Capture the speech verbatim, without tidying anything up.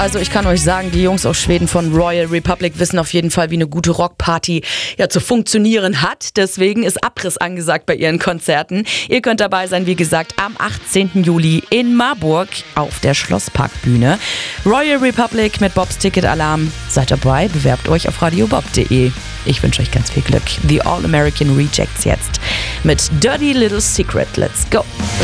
Also ich kann euch sagen, die Jungs aus Schweden von Royal Republic wissen auf jeden Fall, wie eine gute Rockparty ja zu funktionieren hat. Deswegen ist Abriss angesagt bei ihren Konzerten. Ihr könnt dabei sein, wie gesagt, am achtzehnten Juli in Marburg auf der Schlossparkbühne. Royal Republic mit Bobs Ticket Alarm. Seid dabei, bewerbt euch auf radiobob punkt de. Ich wünsche euch ganz viel Glück. The All American Rejects jetzt mit Dirty Little Secret. Let's go!